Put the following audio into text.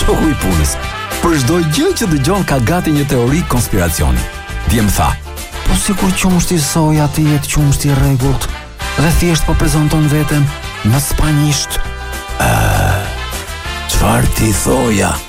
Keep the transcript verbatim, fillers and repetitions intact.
shoku i punës. Për çdo gjë që dëgjon ka gati një teori konspiracioni. Dje më tha: "Po sikur qumshti soja ti jetë qumshti i rregullt dhe thjesht po prezanton veten në spanjisht." Ëh, çfarë ti thoja?